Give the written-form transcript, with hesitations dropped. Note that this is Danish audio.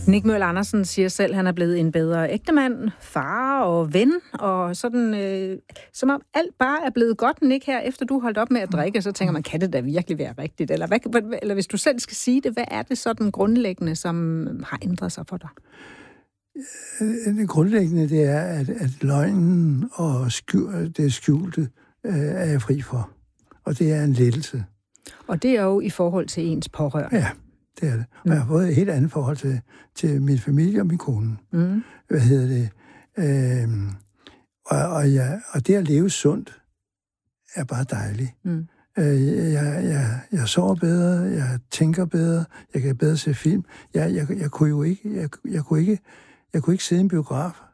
Nick Møller Andersen siger selv, at han er blevet en bedre ægtemand, far og ven, og sådan, som om alt bare er blevet godt, Nick, her efter du holdt op med at drikke, så tænker man, kan det da virkelig være rigtigt? Eller hvis du selv skal sige det, hvad er det sådan grundlæggende, som har ændret sig for dig? Det grundlæggende, det er, at løgnen og det skjulte er jeg fri for. Og det er en lettelse. Og det er jo i forhold til ens pårørende. Ja, det er det. Og jeg har fået et helt andet forhold til min familie og min kone. Og det at leve sundt er bare dejligt. Jeg sover bedre, jeg tænker bedre, jeg kan bedre se film. Jeg kunne ikke sidde i en biograf